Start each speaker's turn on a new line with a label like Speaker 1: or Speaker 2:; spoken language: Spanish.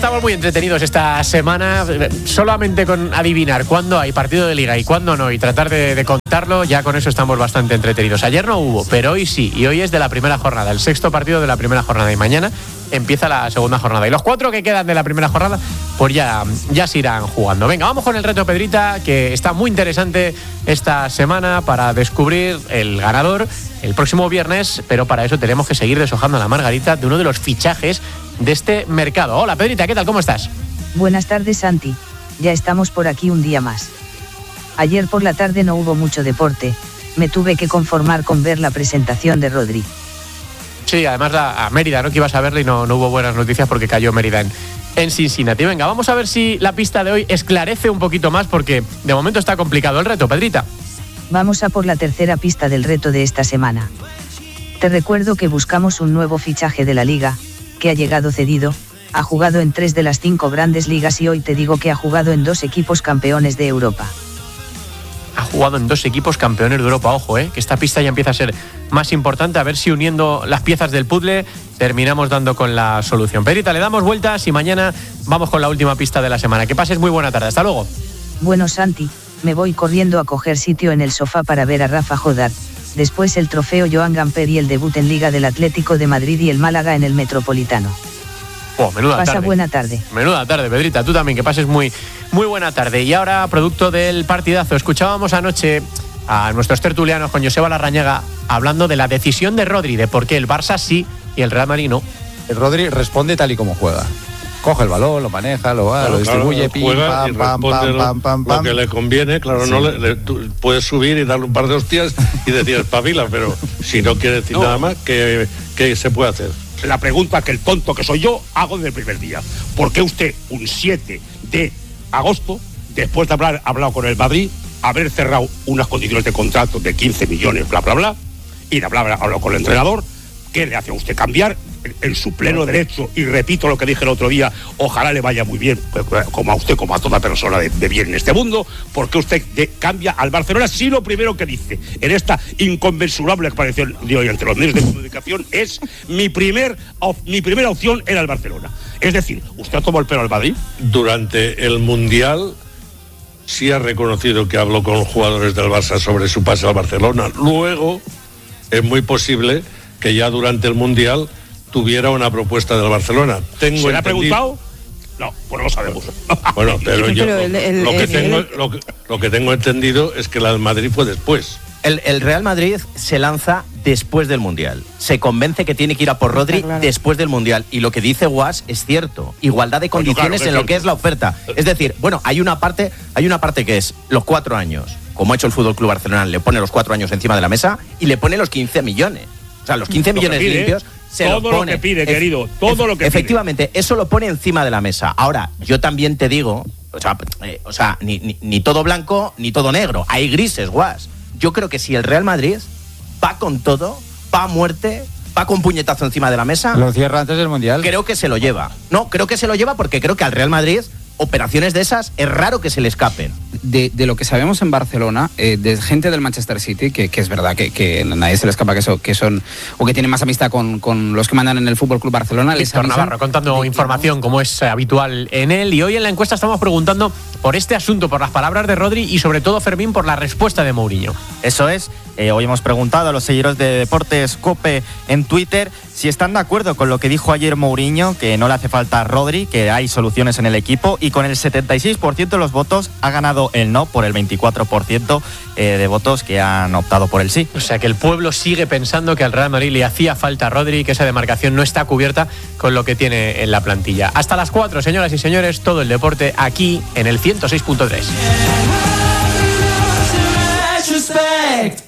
Speaker 1: estamos muy entretenidos esta semana. Solamente con adivinar cuándo hay partido de Liga y cuándo no, y tratar de contarlo, ya con eso estamos bastante entretenidos. Ayer no hubo, pero hoy sí, y hoy es de la primera jornada, el sexto partido de la primera jornada, y mañana empieza la segunda jornada. Y los 4 que quedan de la primera jornada, pues ya se irán jugando. Venga, vamos con el reto Pedrita, que está muy interesante esta semana para descubrir el ganador el próximo viernes, pero para eso tenemos que seguir deshojando la margarita de uno de los fichajes de este mercado. Hola Pedrita, ¿qué tal? ¿Cómo estás?
Speaker 2: Buenas tardes, Santi. Ya estamos por aquí un día más. Ayer por la tarde no hubo mucho deporte. Me tuve que conformar con ver la presentación de Rodri.
Speaker 1: Sí, además a Mérida, ¿no? Que ibas a verla y no hubo buenas noticias porque cayó Mérida en Cincinnati. Venga, vamos a ver si la pista de hoy esclarece un poquito más, porque de momento está complicado el reto, Pedrita.
Speaker 2: Vamos a por la tercera pista del reto de esta semana. Te recuerdo que buscamos un nuevo fichaje de la Liga, que ha llegado cedido, ha jugado en 3 de las 5 grandes ligas y hoy te digo que ha jugado en 2 equipos campeones de Europa.
Speaker 1: Ha jugado en 2 equipos campeones de Europa, ojo, que esta pista ya empieza a ser más importante, a ver si uniendo las piezas del puzzle terminamos dando con la solución. Pedrita, le damos vueltas y mañana vamos con la última pista de la semana. Que pases muy buena tarde, hasta luego.
Speaker 2: Bueno, Santi, me voy corriendo a coger sitio en el sofá para ver a Rafa Jodar, después el trofeo Joan Gamper y el debut en Liga del Atlético de Madrid y el Málaga en el Metropolitano.
Speaker 1: Menuda
Speaker 2: Pasa
Speaker 1: tarde.
Speaker 2: Buena tarde.
Speaker 1: Menuda tarde, Pedrita. Tú también, que pases muy buena tarde. Y ahora, producto del partidazo, escuchábamos anoche a nuestros tertulianos con Joseba Larrañaga hablando de la decisión de Rodri, de por qué el Barça sí y el Real Madrid no.
Speaker 3: El Rodri responde tal y como juega. Coge el balón, lo maneja, lo distribuye,
Speaker 4: juega y responde lo que le conviene. Claro, tú puedes subir y darle un par de hostias y decir espabila, pero si no quiere decir nada más, ¿qué se puede hacer?
Speaker 5: La pregunta que el tonto que soy yo hago desde el primer día. ¿Por qué usted, un 7 de agosto, después de haber hablado con el Madrid, haber cerrado unas condiciones de contrato de 15 millones, bla, bla, bla, y de hablar con el entrenador, qué le hace a usted cambiar en su pleno derecho? Y repito lo que dije el otro día, ojalá le vaya muy bien, como a usted, como a toda persona de bien en este mundo, porque usted cambia al Barcelona si lo primero que dice en esta inconmensurable exposición de hoy ante los medios de comunicación es mi primera opción era el Barcelona. Es decir, ¿usted tomó el pelo al Madrid?
Speaker 4: Durante el Mundial sí ha reconocido que habló con los jugadores del Barça sobre su pase al Barcelona. Luego es muy posible que ya durante el Mundial tuviera una propuesta del Barcelona.
Speaker 5: ¿Se le ha preguntado? No, pues no lo sabemos.
Speaker 4: Bueno, pero yo lo que tengo entendido es que la del Madrid fue después.
Speaker 6: El Real Madrid se lanza después del Mundial. Se convence que tiene que ir a por Rodri después del Mundial. Y lo que dice Guas es cierto. Igualdad de condiciones en lo que es la oferta. Es decir, bueno, hay una parte que es los 4 años. Como ha hecho el Fútbol Club Barcelona, le pone los 4 años encima de la mesa y le pone los 15 millones. O sea, los 15 millones limpios se lo pone.
Speaker 5: Todo lo que pide, querido, todo lo que pide.
Speaker 6: Efectivamente, eso lo pone encima de la mesa. Ahora, yo también te digo, o sea, ni todo blanco ni todo negro. Hay grises, Guas. Yo creo que si el Real Madrid va con todo, va a muerte, va con puñetazo encima de la mesa...
Speaker 3: Lo cierra antes del Mundial.
Speaker 6: Creo que se lo lleva. No, creo que se lo lleva porque creo que al Real Madrid operaciones de esas es raro que se le escapen.
Speaker 7: De lo que sabemos en Barcelona, de gente del Manchester City, que es verdad que nadie se le escapa que son o que tienen más amistad con los que mandan en el Fútbol Club Barcelona.
Speaker 1: Víctor Navarro contando información como es habitual en él, y hoy en la encuesta estamos preguntando por este asunto, por las palabras de Rodri y sobre todo, Fermín, por la respuesta de Mourinho.
Speaker 8: Eso es, hoy hemos preguntado a los seguidores de Deportes COPE en Twitter si están de acuerdo con lo que dijo ayer Mourinho, que no le hace falta a Rodri, que hay soluciones en el equipo, y con el 76% de los votos ha ganado el no por el 24% de votos que han optado por el sí.
Speaker 1: O sea que el pueblo sigue pensando que al Real Madrid le hacía falta a Rodri y que esa demarcación no está cubierta con lo que tiene en la plantilla. Hasta las 4, señoras y señores, todo el deporte aquí en el 106.3.